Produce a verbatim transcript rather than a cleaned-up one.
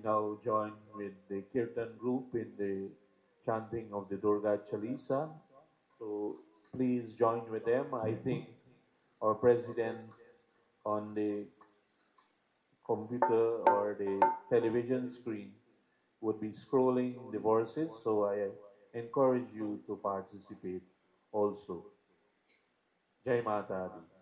now join with the Kirtan group in the chanting of the Durga Chalisa. So please join with them. I think our president on the computer or the television screen would be scrolling the verses, so I encourage you to participate also. Jai Mata Di.